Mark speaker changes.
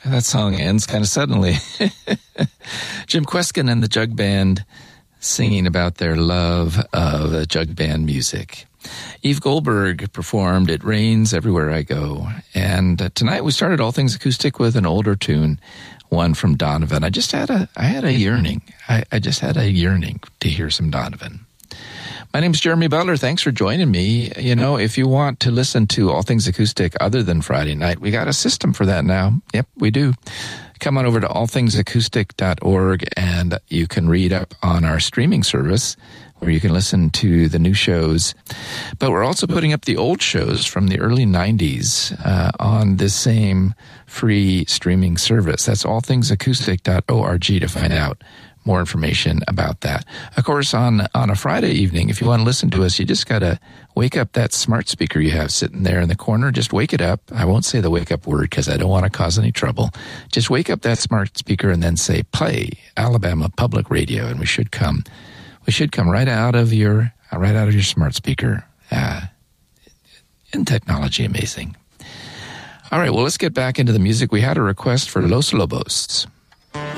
Speaker 1: that song ends kind of suddenly. Jim Kweskin and the Jug Band singing about their love of jug band music. Eve Goldberg performed It Rains Everywhere I Go. And tonight we started All Things Acoustic with an older tune, one from Donovan. I had a yearning. I just had a yearning to hear some Donovan. My name's Jeremy Butler. Thanks for joining me. You know, if you want to listen to All Things Acoustic other than Friday night, we got a system for that now. Yep, we do. Come on over to allthingsacoustic.org and you can read up on our streaming service where you can listen to the new shows. But we're also putting up the old shows from the early 90s on this same free streaming service. That's allthingsacoustic.org to find out more information about that. Of course, on a Friday evening, if you want to listen to us, you just got to wake up that smart speaker you have sitting there in the corner. Just wake it up. I won't say the wake up word because I don't want to cause any trouble. Just wake up that smart speaker and then say, play Alabama Public Radio, and we should come right out of your smart speaker. Isn't technology amazing? All right, well, let's get back into the music. We had a request for Los Lobos.